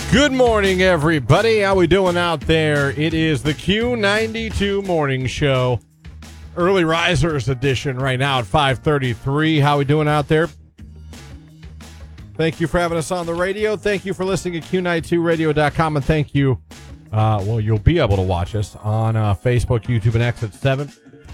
Good morning, everybody. How we doing out there? It is the Q92 Morning Show, Early Risers edition right now at 5:33. How we doing out there? Thank you for having us on the radio. Thank you for listening to Q92radio.com, and thank you. You'll be able to watch us on Facebook, YouTube, and X at 7.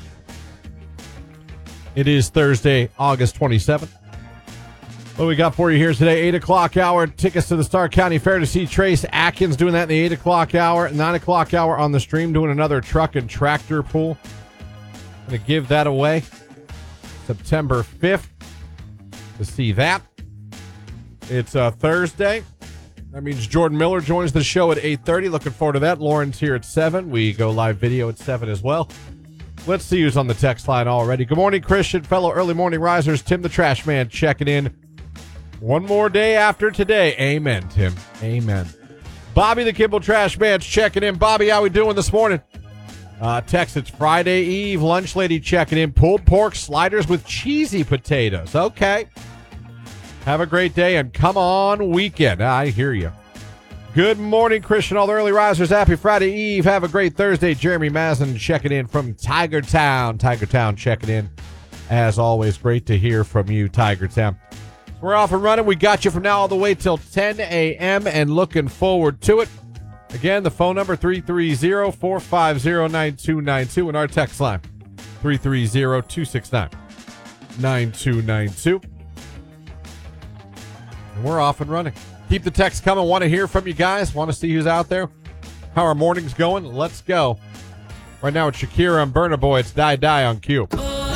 It is Thursday, August 27th. What we got for you here today, 8 o'clock hour, tickets to the Stark County Fair to see Trace Atkins doing that in the 8 o'clock hour. 9 o'clock hour on the stream doing another truck and tractor pool. Going to give that away September 5th to see that. It's Thursday. That means Jordan Miller joins the show at 8:30. Looking forward to that. Lauren's here at 7. We go live video at 7 as well. Let's see who's on the text line already. Good morning, Christian, fellow early morning risers. Tim the Trash Man checking in. One more day after today. Amen, Tim. Amen. Bobby the Kimball Trash Man's checking in. Bobby, how we doing this morning? Text, it's Friday Eve. Lunch lady checking in. Pulled pork sliders with cheesy potatoes. Okay. Have a great day and come on weekend. I hear you. Good morning, Christian. All the early risers. Happy Friday Eve. Have a great Thursday. Jeremy Mazin checking in from Tiger Town. Tiger Town checking in. As always, great to hear from you, Tiger Town. We're off and running. We got you from now all the way till 10 a.m. and looking forward to it. Again, the phone number 330-450-9292 and our text line 330-269-9292. And we're off and running. Keep the text coming. Want to hear from you guys. Want to see who's out there. How our morning's going. Let's go. Right now it's Shakira and Burna Boy. It's Die Die on Q.